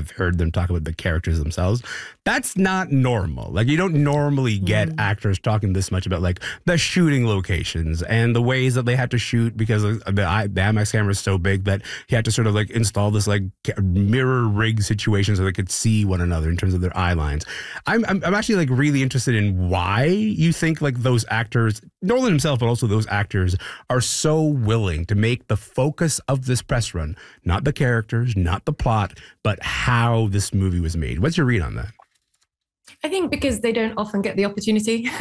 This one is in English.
I've heard them talk about the characters themselves. That's not normal. Like, you don't normally get actors talking this much about like the shooting locations and the ways that they had to shoot because the IMAX camera is so big that he had to sort of like install this like mirror rig situation so they could see one another in terms of their eye lines. I'm actually like really interested in why you think like those actors, Nolan himself, but also those actors are so willing to make the focus of this press run, not the characters, not the plot, but how this movie was made. What's your read on that? I think because they don't often get the opportunity.